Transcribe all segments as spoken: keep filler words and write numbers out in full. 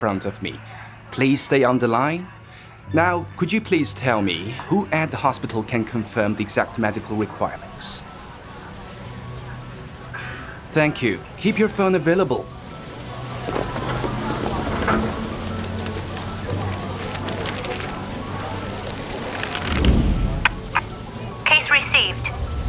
front of me. Please stay on the line. Now, could you please tell me who at the hospital can confirm the exact medical requirements? Thank you. Keep your phone available. Case received.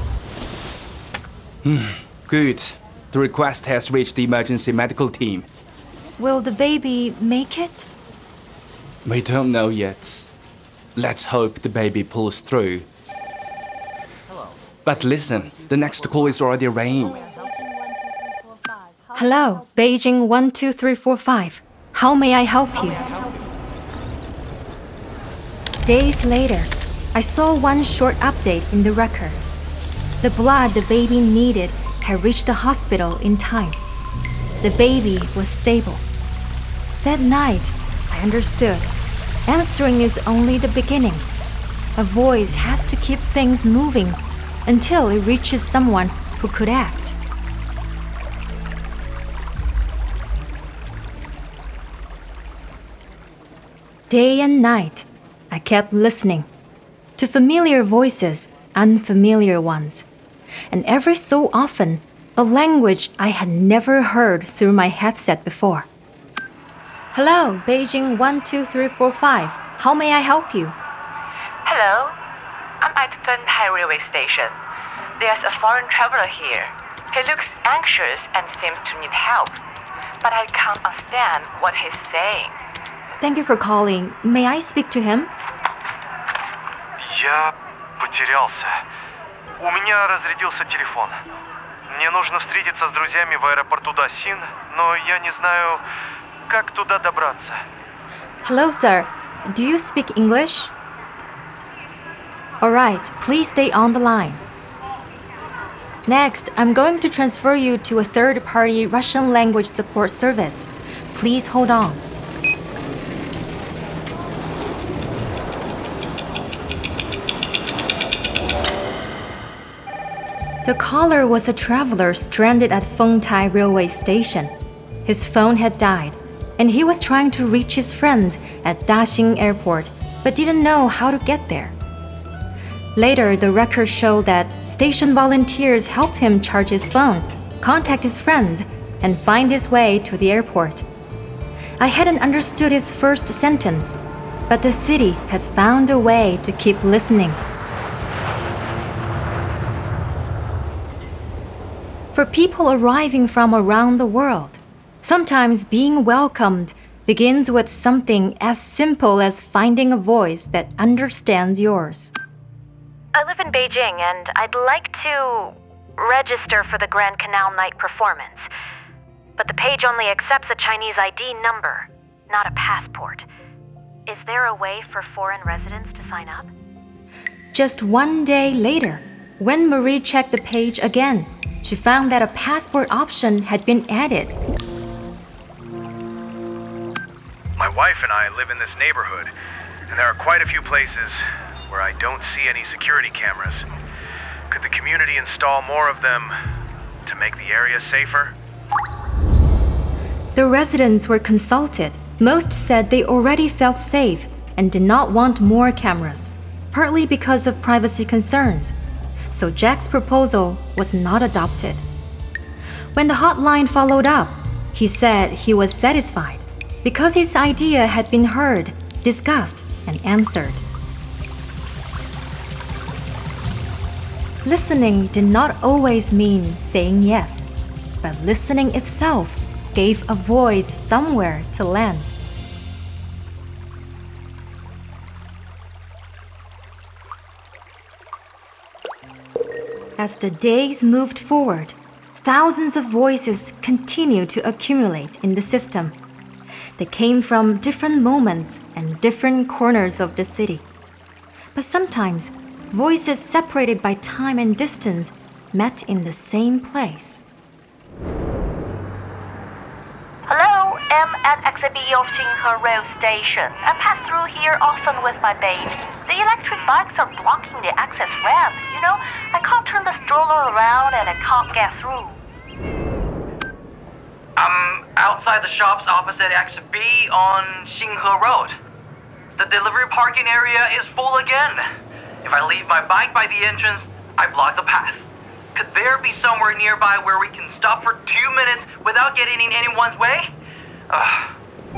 Hmm, good. The request has reached the emergency medical team. Will the baby make it? We don't know yet. Let's hope the baby pulls through. But listen, the next call is already ringing. Hello, Beijing one two three four five. How may I help you? Days later, I saw one short update in the record. The blood the baby needed had reached the hospital in time. The baby was stable. That night, I understood. Answering is only the beginning. A voice has to keep things moving until it reaches someone who could act. Day and night, I kept listening to familiar voices, unfamiliar ones, and every so often, a language I had never heard through my headset before. Hello, Beijing one two three four five. How may I help you? Hello, I'm at Fentai railway station. There's a foreign traveler here. He looks anxious and seems to need help, but I can't understand what he's saying. Thank you for calling. May I speak to him? Я потерялся. У меня разрядился телефон. Мне нужно встретиться с друзьями в аэропорту Дасин, но я не знаю, как туда добраться. Hello, sir. Do you speak English? All right, please stay on the line. Next, I'm going to transfer you to a third-party Russian language support service. Please hold on. The caller was a traveler stranded at Fengtai railway station. His phone had died, and he was trying to reach his friends at Daxing Airport, but didn't know how to get there. Later, the record showed that station volunteers helped him charge his phone, contact his friends, and find his way to the airport. I hadn't understood his first sentence, but the city had found a way to keep listening. For people arriving from around the world, sometimes being welcomed begins with something as simple as finding a voice that understands yours. I live in Beijing and I'd like to register for the Grand Canal Night performance. But the page only accepts a Chinese I D number, not a passport. Is there a way for foreign residents to sign up? Just one day later, when Marie checked the page again, she found that a passport option had been added. My wife and I live in this neighborhood, and there are quite a few places where I don't see any security cameras. Could the community install more of them to make the area safer? The residents were consulted. Most said they already felt safe and did not want more cameras, partly because of privacy concerns. So Jack's proposal was not adopted. When the hotline followed up, he said he was satisfied because his idea had been heard, discussed, and answered. Listening did not always mean saying yes, but listening itself gave a voice somewhere to land. As the days moved forward, thousands of voices continued to accumulate in the system. They came from different moments and different corners of the city. But sometimes, voices separated by time and distance met in the same place. Hello, I'm at Exhibit of Xinhe Rail Station. I pass through here often with my baby. The electric bikes are blocking the access ramp. You know, I can't turn the stroller around and I can't get through. Um, outside the shops opposite exit B on Xinghe Road. The delivery parking area is full again. If I leave my bike by the entrance, I block the path. Could there be somewhere nearby where we can stop for two minutes without getting in anyone's way? Ugh.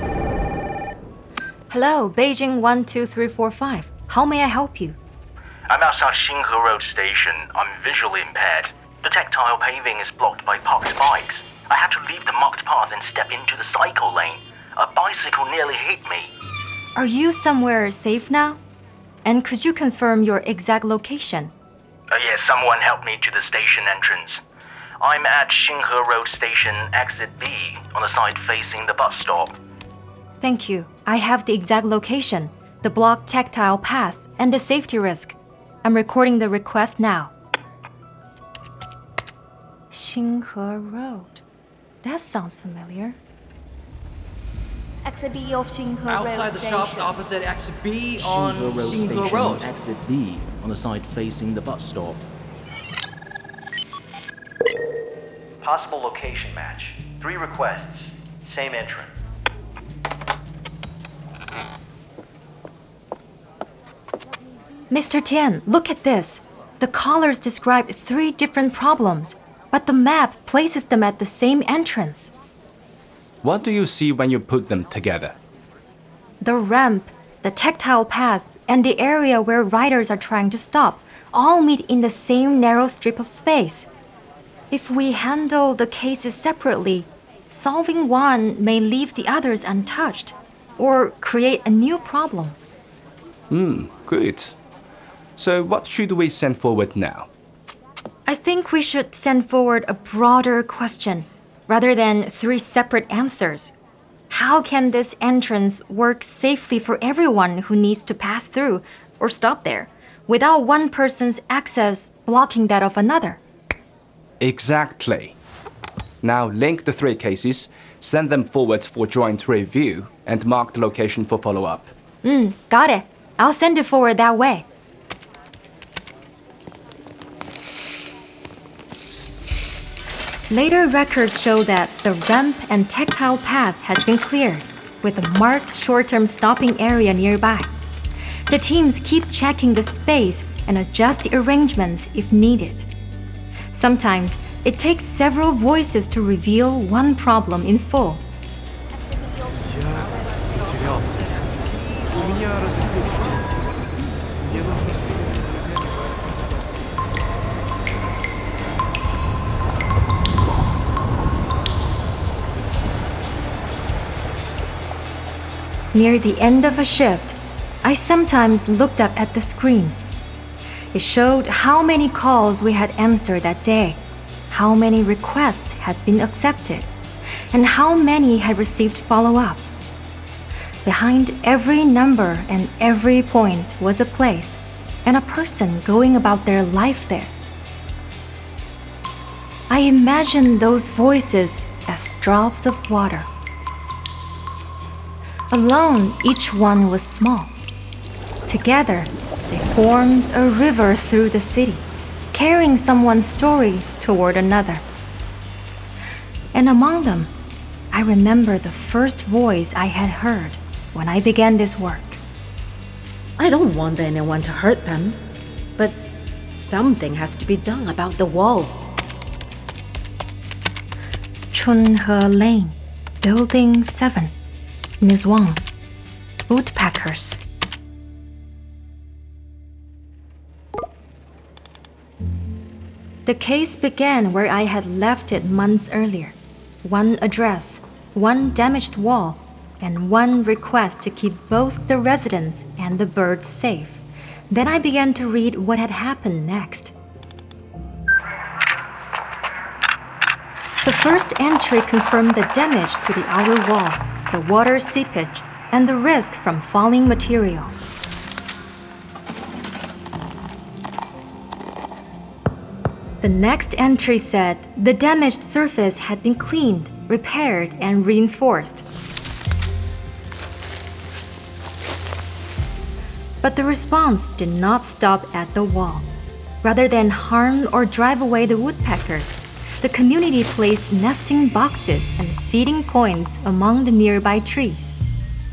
Hello, Beijing one two three four five. How may I help you? I'm outside Xinghe Road station. I'm visually impaired. The tactile paving is blocked by parked bikes. I had to leave the marked path and step into the cycle lane. A bicycle nearly hit me. Are you somewhere safe now? And could you confirm your exact location? Uh, yes, someone helped me to the station entrance. I'm at Xinghe Road station, exit B, on the side facing the bus stop. Thank you. I have the exact location, the blocked tactile path, and the safety risk. I'm recording the request now. Xinghe Road. That sounds familiar. Exit B of Xinghe Road Outside the station. shops opposite exit B on Xinghe Road Xinghe Station, Road. exit B, on the side facing the bus stop. Possible location match. Three requests. Same entrant. Mister Tian, look at this. The callers described three different problems, but the map places them at the same entrance. What do you see when you put them together? The ramp, the tactile path, and the area where riders are trying to stop all meet in the same narrow strip of space. If we handle the cases separately, solving one may leave the others untouched or create a new problem. Hmm, good. So what should we send forward now? I think we should send forward a broader question rather than three separate answers. How can this entrance work safely for everyone who needs to pass through or stop there, without one person's access blocking that of another? Exactly. Now link the three cases, send them forward for joint review, and mark the location for follow-up. Mm, got it. I'll send it forward that way. Later records show that the ramp and tactile path had been cleared, with a marked short-term stopping area nearby. The teams keep checking the space and adjust the arrangements if needed. Sometimes, it takes several voices to reveal one problem in full. Near the end of a shift, I sometimes looked up at the screen. It showed how many calls we had answered that day, how many requests had been accepted, and how many had received follow-up. Behind every number and every point was a place and a person going about their life there. I imagined those voices as drops of water. Alone, each one was small. Together, they formed a river through the city, carrying someone's story toward another. And among them, I remember the first voice I had heard when I began this work. I don't want anyone to hurt them, but something has to be done about the wall. Chunhe Lane, Building seven. Miz Wang, Woodpeckers. The case began where I had left it months earlier. One address, one damaged wall, and one request to keep both the residents and the birds safe. Then I began to read what had happened next. The first entry confirmed the damage to the outer wall, the water seepage, and the risk from falling material. The next entry said the damaged surface had been cleaned, repaired, and reinforced. But the response did not stop at the wall. Rather than harm or drive away the woodpeckers, the community placed nesting boxes and feeding points among the nearby trees.